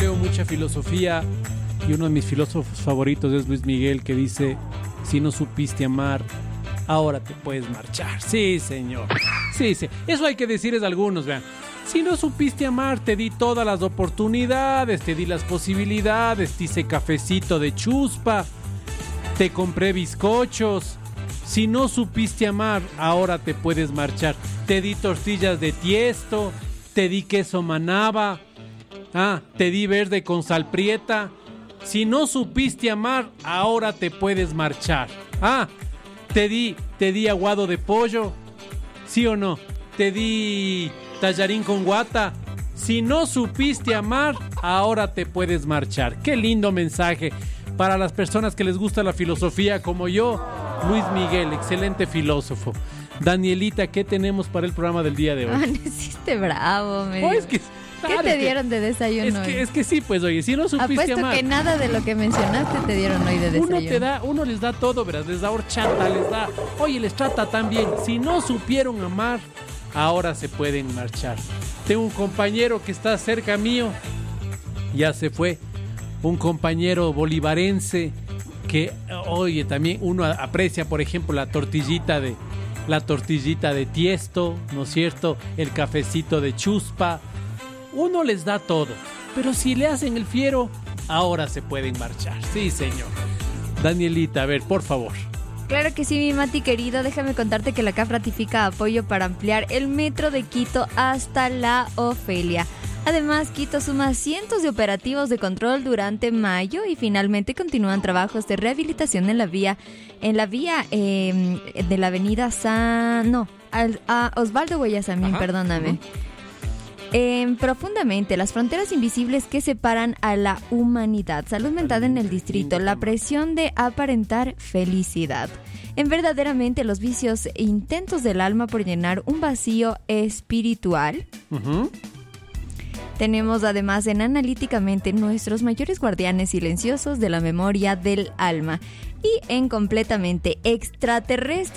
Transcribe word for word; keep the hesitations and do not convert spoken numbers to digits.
leo mucha filosofía y uno de mis filósofos favoritos es Luis Miguel, que dice: si no supiste amar, ahora te puedes marchar. Sí, señor. Sí, sí. Eso hay que decirles a algunos, vean. Si no supiste amar, te di todas las oportunidades, te di las posibilidades, te hice cafecito de chuspa, te compré bizcochos. Si no supiste amar, ahora te puedes marchar. Te di tortillas de tiesto, te di queso manaba, ah, te di verde con sal prieta. Si no supiste amar, ahora te puedes marchar. Ah, te di, te di aguado de pollo, ¿sí o no? Te di tallarín con guata. Si no supiste amar, ahora te puedes marchar. Qué lindo mensaje para las personas que les gusta la filosofía como yo. Luis Miguel, excelente filósofo. Danielita, ¿qué tenemos para el programa del día de hoy? Amaneciste bravo, me oh, es que, claro, ¿Qué te es dieron que, de desayuno es que, hoy? es que sí, pues oye, si no supiste Apuesto amar, que nada de lo que mencionaste te dieron hoy de desayuno. Uno te da, uno les da todo, verás, les da horchata, les da, oye, les trata tan bien. Si no supieron amar, ahora se pueden marchar. Tengo un compañero que está cerca mío, ya se fue, un compañero bolivarense que, oye, también uno aprecia, por ejemplo, la tortillita de la tortillita de tiesto, ¿no es cierto? El cafecito de chuspa. Uno les da todo, pero si le hacen el fiero, ahora se pueden marchar. Sí, señor. Danielita, a ver, por favor. Claro que sí, mi Mati querido. Déjame contarte que la C A F ratifica apoyo para ampliar el metro de Quito hasta la Ofelia. Además, Quito suma cientos de operativos de control durante mayo y finalmente continúan trabajos de rehabilitación en la vía, en la vía eh, de la avenida San... No, al, a Osvaldo Guayasamín, perdóname. Uh-huh. Eh, profundamente, las fronteras invisibles que separan a la humanidad. Salud mental en el distrito, la presión de aparentar felicidad. En verdaderamente los vicios e intentos del alma por llenar un vacío espiritual. Uh-huh. Tenemos además en Analíticamente nuestros mayores guardianes silenciosos de la memoria del alma. Y en Completamente Extraterrestres